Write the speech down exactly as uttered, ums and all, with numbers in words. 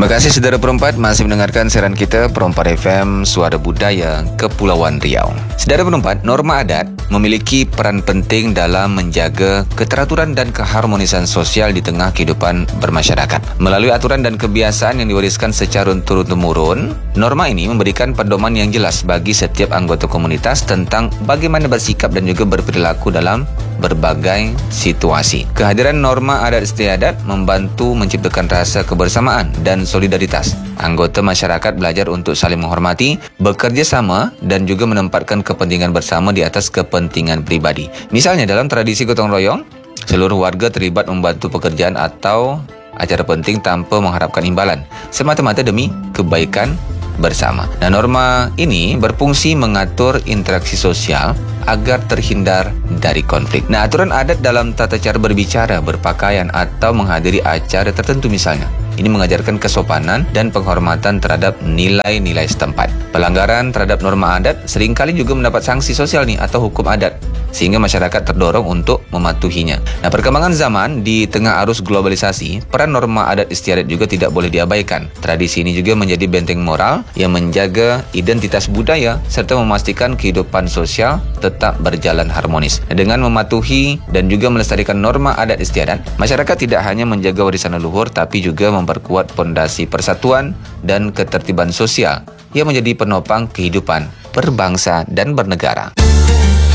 Terima kasih saudara Perempat masih mendengarkan siaran kita Perempat F M Suara Budaya Kepulauan Riau. Saudara Perempat, norma adat memiliki peran penting dalam menjaga keteraturan dan keharmonisan sosial di tengah kehidupan bermasyarakat. Melalui aturan dan kebiasaan yang diwariskan secara turun-temurun, norma ini memberikan pedoman yang jelas bagi setiap anggota komunitas tentang bagaimana bersikap dan juga berperilaku dalam berbagai situasi. Kehadiran norma adat istiadat membantu menciptakan rasa kebersamaan dan solidaritas. Anggota masyarakat belajar untuk saling menghormati, bekerja sama dan juga menempatkan kepentingan bersama di atas kepentingan pribadi. Misalnya dalam tradisi gotong royong, seluruh warga terlibat membantu pekerjaan atau acara penting tanpa mengharapkan imbalan, semata-mata demi kebaikan bersama. Nah, norma ini berfungsi mengatur interaksi sosial agar terhindar dari konflik. Nah, aturan adat dalam tata cara berbicara, berpakaian, atau menghadiri acara tertentu misalnya. Ini mengajarkan kesopanan dan penghormatan terhadap nilai-nilai setempat. Pelanggaran terhadap norma adat seringkali juga mendapat sanksi sosial nih atau hukum adat, sehingga masyarakat terdorong untuk mematuhinya. Nah, perkembangan zaman di tengah arus globalisasi, peran norma adat istiadat juga tidak boleh diabaikan. Tradisi ini juga menjadi benteng moral yang menjaga identitas budaya serta memastikan kehidupan sosial tetap berjalan harmonis. Nah, dengan mematuhi dan juga melestarikan norma adat istiadat, masyarakat tidak hanya menjaga warisan leluhur tapi juga memperkuat pondasi persatuan dan ketertiban sosial yang menjadi penopang kehidupan berbangsa dan bernegara.